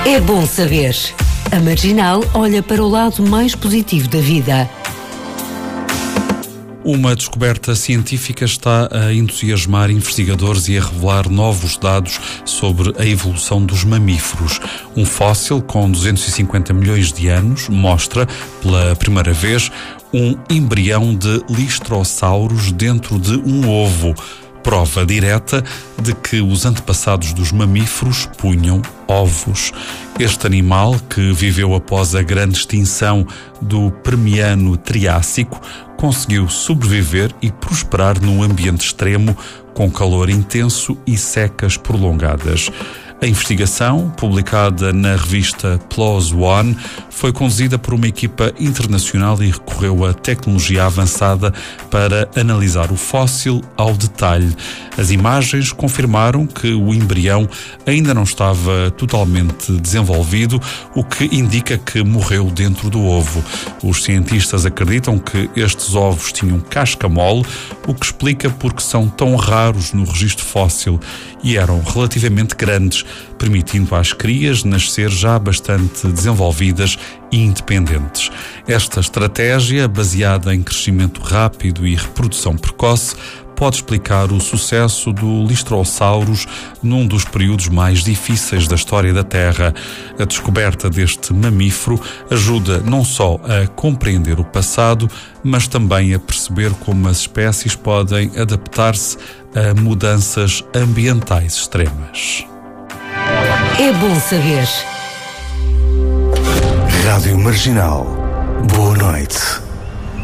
É bom saber. A Marginal olha para o lado mais positivo da vida. Uma descoberta científica está a entusiasmar investigadores e a revelar novos dados sobre a evolução dos mamíferos. Um fóssil com 250 milhões de anos mostra, pela primeira vez, um embrião de listrossauros dentro de um ovo. Prova direta de que os antepassados dos mamíferos punham ovos. Este animal, que viveu após a grande extinção do Permiano-Triássico, conseguiu sobreviver e prosperar num ambiente extremo, com calor intenso e secas prolongadas. A investigação, publicada na revista PLOS ONE, foi conduzida por uma equipa internacional e recorreu a tecnologia avançada para analisar o fóssil ao detalhe. As imagens confirmaram que o embrião ainda não estava totalmente desenvolvido, o que indica que morreu dentro do ovo. Os cientistas acreditam que estes ovos tinham casca mole, o que explica porque são tão raros no registro fóssil, e eram relativamente grandes, permitindo às crias nascer já bastante desenvolvidas e independentes. Esta estratégia, baseada em crescimento rápido e reprodução precoce, pode explicar o sucesso do Listrosaurus num dos períodos mais difíceis da história da Terra. A descoberta deste mamífero ajuda não só a compreender o passado, mas também a perceber como as espécies podem adaptar-se a mudanças ambientais extremas. É bom saber. Rádio Marginal. Boa noite.